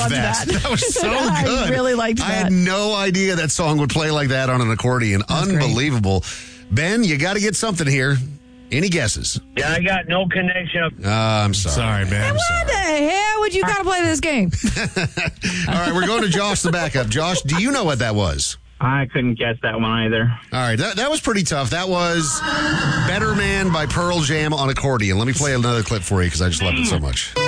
loved that. that. That was so good. I really liked that. I had no idea that song would play like that on an accordion. Unbelievable. Ben, you got to get something here. Any guesses? Yeah, I got no connection. I'm sorry. Sorry, man. What the hell would you got to play this game? All right, we're going to Josh, the backup. Josh, do you know what that was? I couldn't guess that one either. All right, that was pretty tough. That was Better Man by Pearl Jam on accordion. Let me play another clip for you because I just loved it so much.